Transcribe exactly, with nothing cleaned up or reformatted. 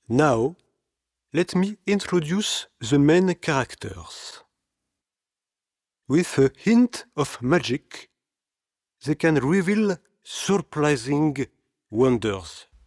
Now, let me introduce the main characters. With a hint of magic, they can reveal surprising wonders.